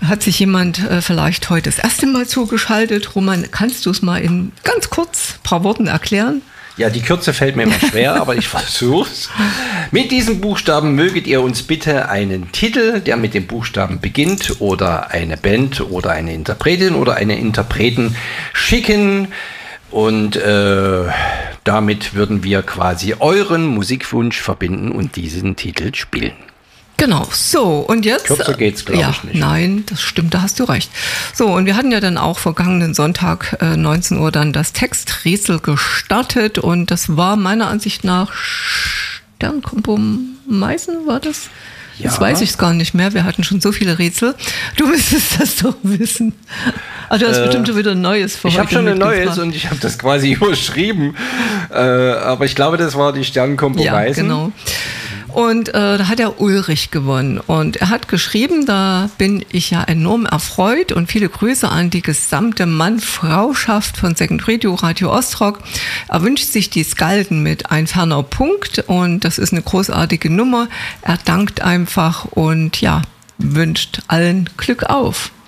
hat sich jemand vielleicht heute das erste Mal zugeschaltet. Roman, kannst du es mal in ganz kurz ein paar Worten erklären? Ja, die Kürze fällt mir immer schwer, aber ich versuch's. Mit diesen Buchstaben möget ihr uns bitte einen Titel, der mit dem Buchstaben beginnt, oder eine Band oder eine Interpretin oder eine Interpreten schicken. Und damit würden wir quasi euren Musikwunsch verbinden und diesen Titel spielen. Genau, so und jetzt... Kürzer geht's, glaube ich, nicht. Nein, das stimmt, da hast du recht. So, und wir hatten ja dann auch vergangenen Sonntag 19 Uhr dann das Texträtsel gestartet und das war meiner Ansicht nach Sternkombo Meißen, war das? Ja. Jetzt weiß ich es gar nicht mehr, wir hatten schon so viele Rätsel. Du müsstest das doch wissen. Also du hast bestimmt schon wieder ein neues für heute. Ich habe schon ein neues und ich habe das quasi überschrieben. Aber ich glaube, das war die Sternkombo Meißen. Ja, genau. Und da hat er Ulrich gewonnen und er hat geschrieben, da bin ich ja enorm erfreut und viele Grüße an die gesamte Mann-Frau-Schaft von Second Radio, Radio Ostrock. Er wünscht sich die Skalden mit ein ferner Punkt und das ist eine großartige Nummer. Er dankt einfach und ja, wünscht allen Glück auf.